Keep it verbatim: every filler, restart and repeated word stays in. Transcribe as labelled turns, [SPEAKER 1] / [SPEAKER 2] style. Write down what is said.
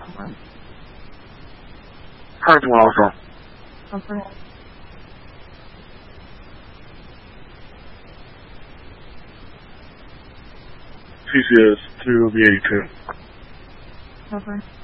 [SPEAKER 1] Over.
[SPEAKER 2] Current one also.
[SPEAKER 1] Over.
[SPEAKER 2] T C S two V eighty-two.
[SPEAKER 1] Over.